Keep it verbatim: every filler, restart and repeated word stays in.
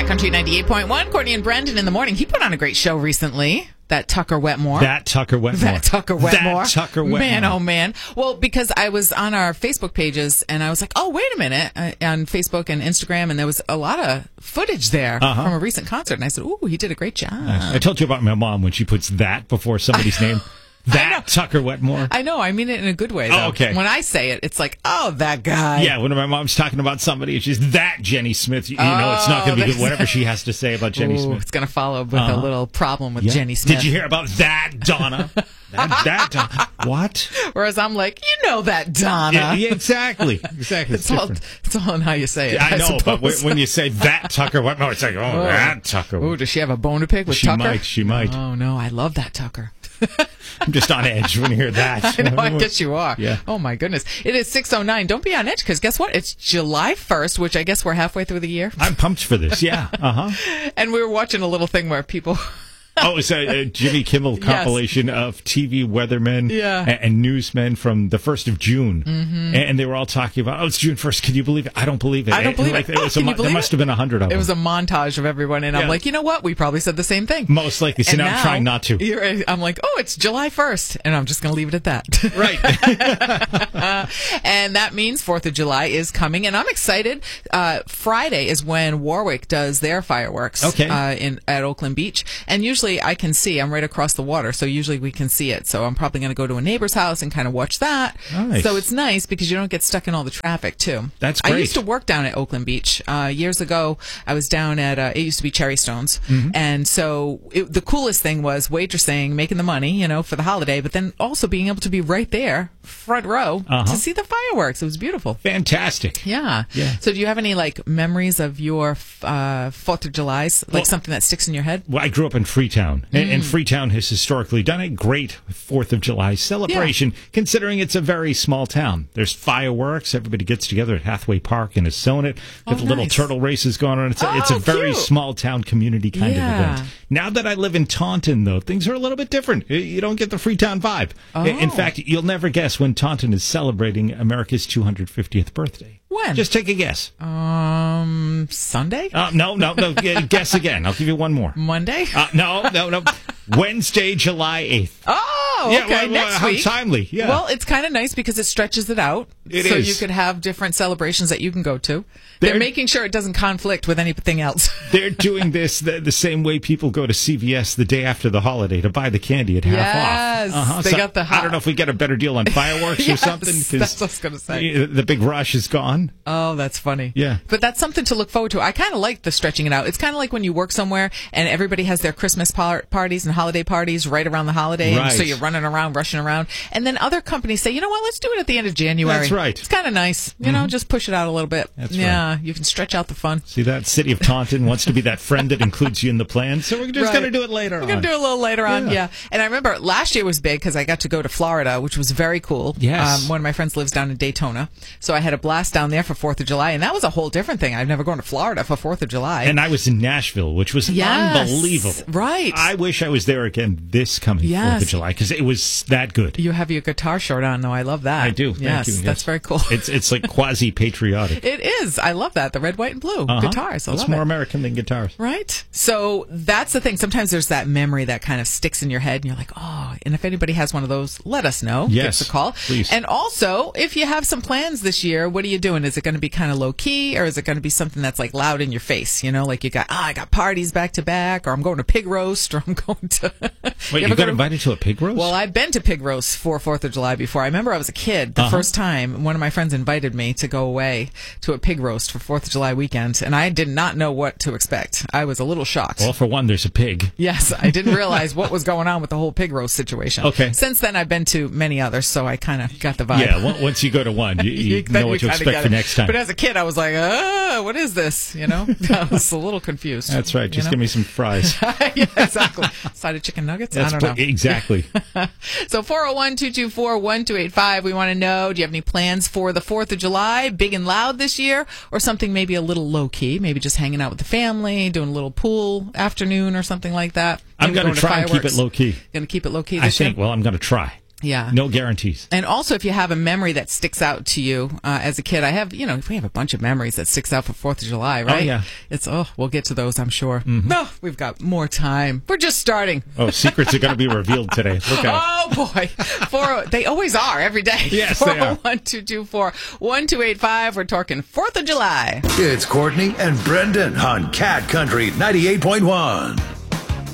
High Country ninety-eight point one. Courtney and Brendan in the morning. He put on a great show recently. That Tucker Wetmore. That Tucker Wetmore. That Tucker Wetmore. That Tucker Wetmore. Man, oh man. Well, because I was on our Facebook pages and I was like, oh, wait a minute, uh, on Facebook and Instagram, and there was a lot of footage there Uh-huh. from a recent concert. And I said, ooh, he did a great job. I told you about my mom when she puts that before somebody's name. That Tucker Wetmore. I know. I mean it in a good way, though. Oh, okay. When I say it, it's like, oh, that guy. Yeah, when my mom's talking about somebody, and she's that Jenny Smith. You, you know it's not going to be good, whatever she has to say about Jenny Ooh, Smith. It's going to follow with Uh-huh. a little problem with Yeah. Jenny Smith. Did you hear about that, Donna? that, that Donna. What? Whereas I'm like, you know that, Donna. Yeah, yeah, exactly. Exactly. It's, It's all, different. it's all in how you say it. I I know, but when, suppose. when you say that Tucker Wetmore, it's like, oh, Oh. that Tucker. Ooh, does she have a bone to pick with She Tucker? might, she might. Oh, no, I love that Tucker. I'm just on edge when you hear that. I know, I guess you are. Yeah. Oh, my goodness. It is six oh nine. Don't be on edge, because guess what? It's July first, which I guess we're halfway through the year. I'm pumped for this. Yeah. Uh huh. And we were watching a little thing where people... Oh, it's a, a Jimmy Kimmel Yes. compilation of T V weathermen Yeah. and, and newsmen from the first of June. Mm-hmm. And, and they were all talking about, oh, it's June first. Can you believe it? I don't believe it. I don't And, believe like, it. it was Can a, you mo- there believe must it? have been a hundred of It them. was a montage of everyone, and I'm Yeah. like, you know what? We probably said the same thing. Most likely. So And now, I'm trying not to. you're- I'm like, oh, it's July first, and I'm just going to leave it at that. Right. And that means fourth of July is coming, and I'm excited. Uh, Friday is when Warwick does their fireworks Okay. uh, in at Oakland Beach. And usually I can see, I'm right across the water, so usually we can see it. So I'm probably going to go to a neighbor's house and kind of watch that. Nice. So it's nice because you don't get stuck in all the traffic, too. That's I great. used to work down at Oakland Beach. Uh, years ago, I was down at, uh, it used to be Cherry Stones. Mm-hmm. And so it, the coolest thing was waitressing, making the money, you know, for the holiday, but then also being able to be right there, front row, Uh-huh. to see the fireworks. It was beautiful. Fantastic. Yeah. Yeah. So do you have any, like, memories of your uh, fourth of July's? Like Well- something that sticks in your head? Well, I grew up in Freetown, and, Mm. and Freetown has historically done a great fourth of July celebration, considering it's a very small town. There's fireworks. Everybody gets together at Hathaway Park and Assonet. Oh, With little nice. turtle races going on. It's a, it's a Oh, very cute. small town community kind Yeah. of event. Now that I live in Taunton, though, things are a little bit different. You- You don't get the Freetown vibe. I- In Oh. fact, you'll never guess when Taunton is celebrating America's two hundred fiftieth birthday. When? Just take a guess. Um, Sunday? Uh, no, no, no. G- guess again. I'll give you one more. Monday? Uh, no, no, no. Wednesday, July eighth. Oh, Yeah, okay. well, well, Next how week. timely, yeah. Well, it's kind of nice because it stretches it out. It so is. you could have different celebrations that you can go to. They're, They're- making sure it doesn't conflict with anything else. They're doing this the, the same way people go to C V S the day after the holiday to buy the candy at half Yes, off. Uh-huh. they got the I don't know if we get a better deal on fireworks or Yes, something. 'cause that's what I was gonna say. The, the big rush is gone. Oh, that's funny. Yeah. But that's something to look forward to. I kind of like the stretching it out. It's kind of like when you work somewhere and everybody has their Christmas par- parties and holiday parties right around the holiday. And Right. so you're running around, rushing around. And then other companies say, you know what, let's do it at the end of January. That's right. It's kind of nice. You know, just push it out a little bit. That's yeah, you can stretch out the fun. See that? City of Taunton wants to be that friend that includes you in the plan, so we're just Right. going to do it later We're on. going to do it a little later on, Yeah. yeah. And I remember last year was big because I got to go to Florida, which was very cool. Yes. Um, one of my friends lives down in Daytona. So I had a blast down there for fourth of July. And that was a whole different thing. I've never gone to Florida for fourth of July. And I was in Nashville, which was Yes. unbelievable. Right. I wish I was there again this coming fourth Yes. of July because it was that good. You have your guitar shirt on, though. I love that. I do. Thank yes, you. Yes. that's very cool. It's it's like quasi patriotic. It is. I love that. The red, white, and blue Uh-huh. guitars. I It's love more it. American than guitars. Right? So that's the thing. Sometimes there's that memory that kind of sticks in your head, and you're like, oh, and if anybody has one of those, let us know. Give Yes, us a call. please. And also, if you have some plans this year, what are you doing? Is it going to be kind of low key, or is it going to be something that's like loud in your face? You know, like you got, ah, I got parties back to back, or I'm going to pig roast, or I'm going to. Wait, you, ever got go to- invited to a pig roast? Well, I've been to pig roasts for fourth of July before. I remember I was a kid. The Uh-huh. first time, one of my friends invited me to go away to a pig roast for fourth of July weekend, and I did not know what to expect. I was a little shocked. Well, for one, there's a pig. Yes, I didn't realize what was going on with the whole pig roast situation. Okay. Since then, I've been to many others, so I kind of got the vibe. Yeah, on- once you go to one, you, you then know what to kinda expect get for it. next time. But as a kid, I was like, oh, what is this? You know? I was a little confused. That's right. you Just know? give me some fries. yeah, exactly. Side of chicken nuggets? That's I don't know. put- exactly. So four oh one, two two four, one two eight five. We want to know, do you have any plans for the fourth of July, big and loud this year, or something maybe a little low-key, maybe just hanging out with the family, doing a little pool afternoon or something like that? I'm Maybe going to try and keep it fireworks. low key. Going to keep it low-key I this think. year? Well, I'm going to try. Yeah. No guarantees. And also, if you have a memory that sticks out to you uh, as a kid, I have, you know, we have a bunch of memories that sticks out for fourth of July, right? Oh, yeah. It's, oh, we'll get to those, I'm sure. Mm-hmm. No, we've got more time. We're just starting. Oh, secrets are going to be revealed today. Look out. Oh, boy. Four, they always are, every day. Yes, they are. four oh one, two two four, one two eight five. We're talking fourth of July. It's Courtney and Brendan on Cat Country ninety-eight point one.